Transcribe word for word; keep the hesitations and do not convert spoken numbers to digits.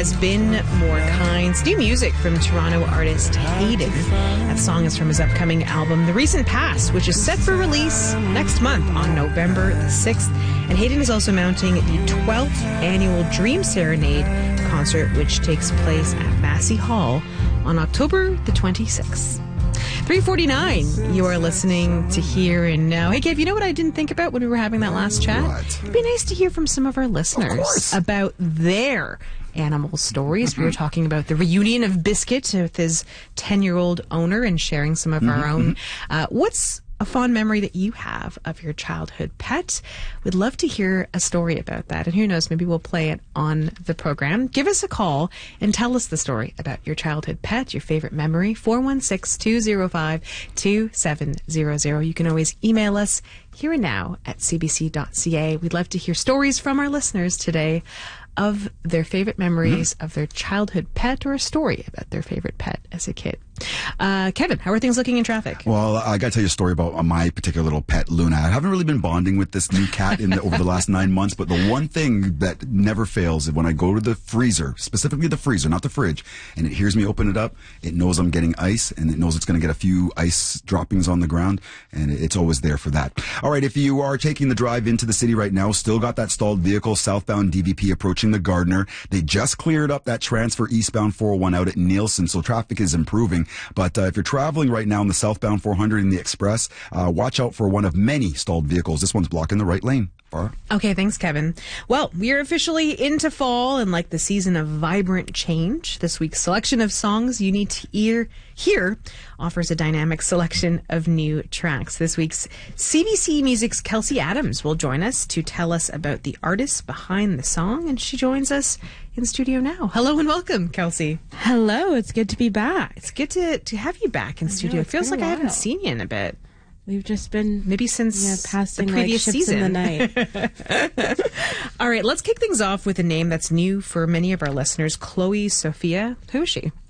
has been more kind. It's new music from Toronto artist Hayden. That song is from his upcoming album, The Recent Past, which is set for release next month on November the sixth. And Hayden is also mounting the twelfth annual Dream Serenade concert, which takes place at Massey Hall on October the twenty-sixth. three forty-nine, you are listening to Here and Now. Hey, Gabe, you know what I didn't think about when we were having that last chat? What? It'd be nice to hear from some of our listeners Of about their animal stories. Mm-hmm. We were talking about the reunion of Biscuit with his ten-year-old owner and sharing some of Mm-hmm. our own. Uh, what's a fond memory that you have of your childhood pet? We'd love to hear a story about that. And who knows, maybe we'll play it on the program. Give us a call and tell us the story about your childhood pet, your favorite memory. four one six, two zero five, two seven zero zero. You can always email us here and now at c b c dot c a. We'd love to hear stories from our listeners today of their favorite memories mm-hmm. of their childhood pet, or a story about their favorite pet as a kid. Uh, Kevin, how are things looking in traffic? Well, I got to tell you a story about uh, my particular little pet, Luna. I haven't really been bonding with this new cat in the, over the last nine months, but the one thing that never fails is when I go to the freezer, specifically the freezer, not the fridge, and it hears me open it up, it knows I'm getting ice, and it knows it's going to get a few ice droppings on the ground, and it's always there for that. All right, if you are taking the drive into the city right now, still got that stalled vehicle, southbound D V P approaching the Gardner. They just cleared up that transfer eastbound four oh one out at Nielsen, so traffic is improving. But uh, if you're traveling right now in the southbound four hundred in the express, uh, watch out for one of many stalled vehicles. This one's blocking the right lane. Farah? Okay, thanks, Kevin. Well, we are officially into fall and like the season of vibrant change. This week's selection of songs you need to ear, hear offers a dynamic selection of new tracks. This week's C B C Music's Kelsey Adams will join us to tell us about the artists behind the song, and she joins us in studio now. Hello and welcome, Kelsey. Hello, it's good to be back. It's good to, to have you back in studio. know, It feels like I haven't while. seen you in a bit. We've just been Maybe since yeah, passing the previous like ships season. in the night. All right, let's kick things off with a name that's new for many of our listeners, Chloe Sophia. Who is she?